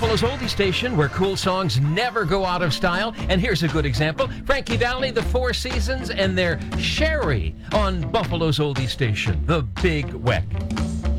Buffalo's oldie station, where cool songs never go out of style. And here's a good example. Frankie Valli, the Four Seasons, and their Sherry on Buffalo's oldie station, The Big Weck.